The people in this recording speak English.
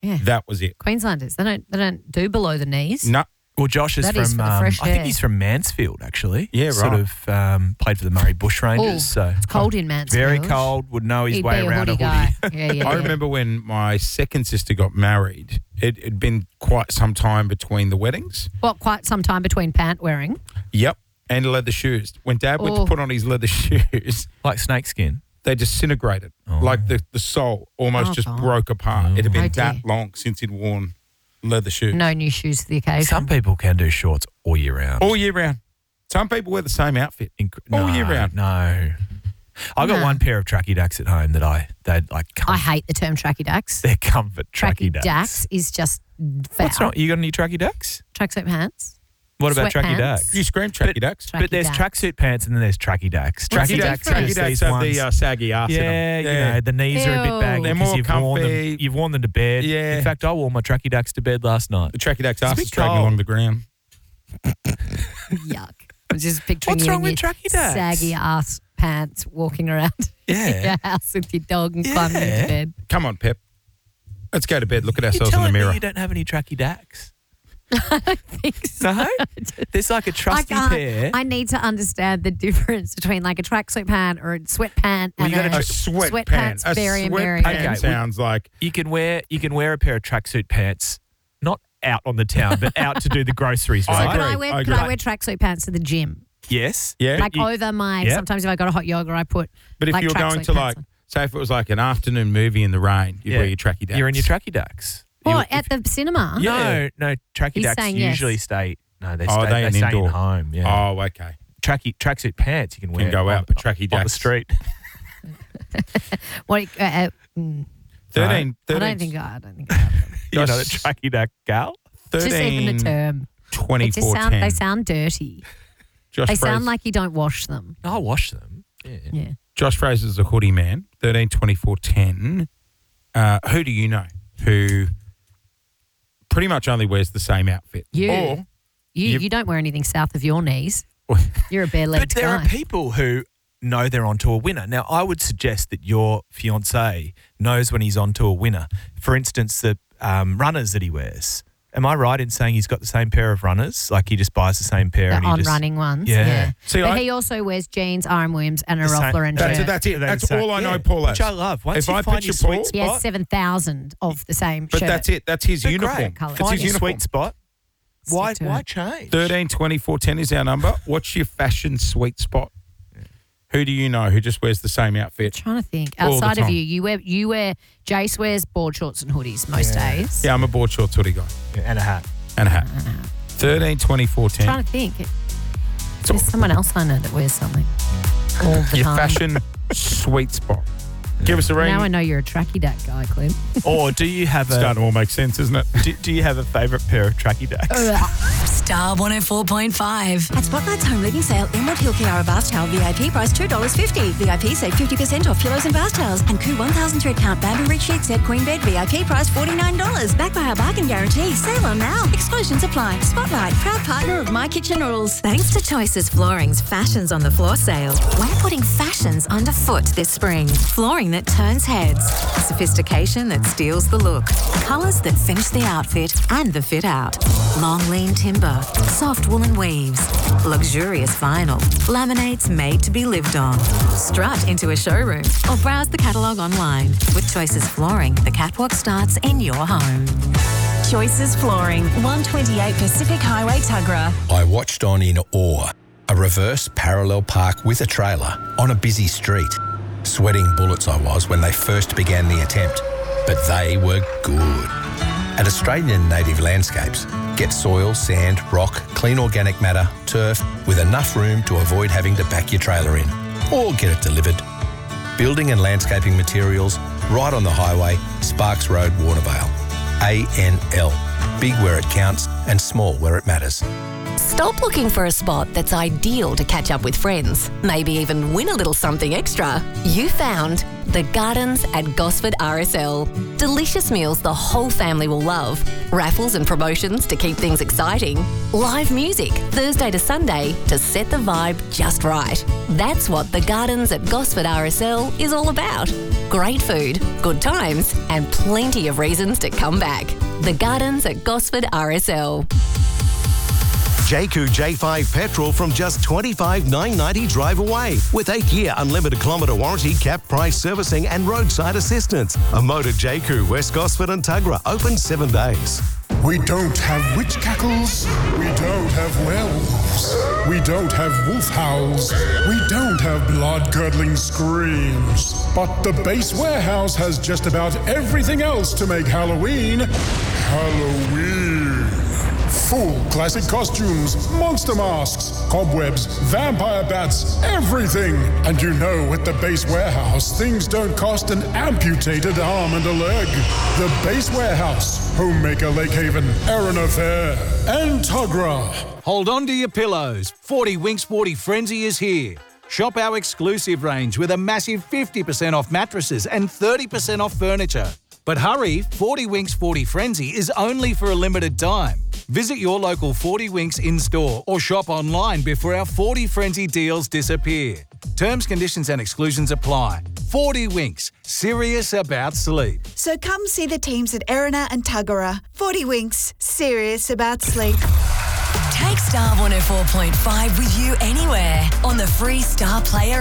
Yeah. That was it. Queenslanders, they don't do below the knees. No. Well, Josh is That from, is for the fresh I think air. he's from Mansfield, actually. Yeah, right. Sort of played for the Murray Bushrangers. Oh, So it's cold in Mansfield. very cold, would know his He'd way be around a hoodie hoodie. guy. Yeah. I remember when my second sister got married, it had been quite some time between the weddings. What, quite some time between pant wearing? Yep. And leather shoes. When Dad went Oh. to put on his leather shoes, Like snakeskin. they disintegrated. Oh. Like the sole almost Oh, just God. broke apart. It had been Oh, dear. that long since he'd worn leather shoes. No new shoes for the occasion. Some people can do shorts all year round. All year round. Some people wear the same outfit. all year round. No. I got No. one pair of tracky dacks at home that they're like I hate the term tracky dacks. they're comfort tracky Tracky dacks. dacks is just foul. What's wrong? You got any tracky dacks? Tracksuit pants. What about tracky Sweatpants. dacks? You scream tracky dacks. Tracky But there's dacks. tracksuit pants and then there's tracky dacks. What's the Tracky dacks are difference? just Tracky these dacks have ones. the saggy arse in Yeah, them. you know, the knees are a bit Ew. baggy They're because more you've worn them to bed. Yeah. In fact, I wore my tracky dacks to bed last night. The tracky dacks a arse bit is dragging cold. along the ground. Yuck. I'm just picturing What's you wrong in with your tracky dacks? saggy ass pants walking around Yeah. your house with your dog and climbing Yeah. into bed. Come on, Pep. Let's go to bed. Look at You're ourselves in the telling mirror. me you don't have any tracky dacks? Thanks. No? There's like a trusty pair. I need to understand the difference between like a tracksuit pant or a sweatpant Well, and you gotta a A sweatpants. sweatpants. A Very sweatpants American. Okay, sounds like You can wear a pair of tracksuit pants, not out on the town, but out to do the groceries, I right? Could agree. I wear I could I agree. wear tracksuit pants to the gym? Yes. yeah. Like you- over my yeah. sometimes if I got a hot yoga I put But if like you're going tracksuit to pants like, on. say if it was like an afternoon movie in the rain, you'd Yeah. wear your tracky dacks. You're in your tracky dacks. Or at the cinema. Yeah. No, tracky He's dacks saying yes. usually stay. No, they Oh, stay. they an stay indoor. in home. Yeah. Oh, okay. Tracksuit pants you can wear. go on- out, but tracky on the dacks. street. What 13. I don't think I have them. You're not a Just- tracky dack gal. Just even the 13, term. It 24, just 10. they sound dirty. Josh They Fraser, sound like you don't wash them. I'll wash them. Yeah. Yeah. Josh Fraser's a hoodie man. 13, 24, 10. Who do you know who pretty much only wears the same outfit? You. Or You don't wear anything south of your knees. You're a But bare-legged there guy. are people who know they're onto a winner. Now, I would suggest that your fiancé knows when he's onto a winner. For instance, the runners that he wears. Am I right in saying he's got the same pair of runners? Like he just buys the same pair The and he just on-running ones. Yeah. Yeah. See, but I- he also wears jeans, Iron Williams, and a The same- Roth Lauren That's shirt. it. That's it. They're That's the same- all I know yeah, Paul has. which I love. Once If you I find picture your sweet Paul- He has spot, 7,000 of the same But shirt. that's it. That's his they're uniform. great. Colour. It's Find his your uniform. sweet spot. Stick Why to it. change? 13, 24, 10 is our number. What's your fashion sweet spot? Who do you know who just wears the same outfit? I'm trying to think. All the Outside of time. you wear Jace wears board shorts and hoodies most days. Yeah, I'm a board shorts hoodie guy Yeah, and a hat. and a hat. 13, 24, 10. I'm trying to think. There's someone else I know that wears something all the Your time. fashion sweet spot. Give us a ring. Now I know you're a tracky dack guy, Clint. Or do you have Starting to all make sense, isn't it? do you have a favourite pair of tracky dacks? Star 104.5. At Spotlight's home living sale, Emerald Hill Kiara bath towel VIP price $2.50. VIP save 50% off pillows and bath towels. And Koo 1000 thread count bamboo rich sheet set queen bed VIP price $49. Backed by our bargain guarantee. Sale on now. Exclusions apply. Spotlight, proud partner of My Kitchen Rules. Thanks to Choices Flooring's Fashions on the Floor sale, we're putting fashions underfoot this spring. Flooring that turns heads, sophistication that steals the look, colours that finish the outfit and the fit out. Long lean timber, soft woolen weaves, luxurious vinyl, laminates made to be lived on. Strut into a showroom or browse the catalogue online. With Choices Flooring, the catwalk starts in your home. Choices Flooring, 128 Pacific Highway, Tuggerah. I watched on in awe a reverse parallel park with a trailer on a busy street. Sweating bullets I was when they first began the attempt, but they were good. At Australian Native Landscapes, get soil, sand, rock, clean organic matter, turf, with enough room to avoid having to back your trailer in, or get it delivered. Building and landscaping materials, right on the highway, Sparks Road, Warnervale. ANL. Big where it counts and small where it matters. Stop looking for a spot that's ideal to catch up with friends, maybe even win a little something extra. You found The Gardens at Gosford RSL. Delicious meals the whole family will love. Raffles and promotions to keep things exciting. Live music Thursday to Sunday to set the vibe just right. That's what The Gardens at Gosford RSL is all about. Great food, good times, and plenty of reasons to come back. The Gardens at Gosford RSL. Jayco J5 petrol from just $25,990 drive away with 8-year unlimited kilometre warranty, cap price servicing and roadside assistance. A Motor Jayco, West Gosford and Tuggerah, open 7 days. We don't have witch cackles. We don't have werewolves. We don't have wolf howls. We don't have blood-curdling screams. But the Base Warehouse has just about everything else to make Halloween Halloween. Full classic costumes, monster masks, cobwebs, vampire bats, everything. And you know, at the Base Warehouse, things don't cost an amputated arm and a leg. The Base Warehouse, Homemaker Lake Haven, Erina Fair, and Tuggerah. Hold on to your pillows. 40 Winks 40 Frenzy is here. Shop our exclusive range with a massive 50% off mattresses and 30% off furniture. But hurry, 40 Winks 40 Frenzy is only for a limited time. Visit your local 40 Winks in-store or shop online before our 40 Frenzy deals disappear. Terms, conditions and exclusions apply. 40 Winks, serious about sleep. So come see the teams at Erina and Tuggerah. 40 Winks, serious about sleep. Take Star 104.5 with you anywhere on the free Star Player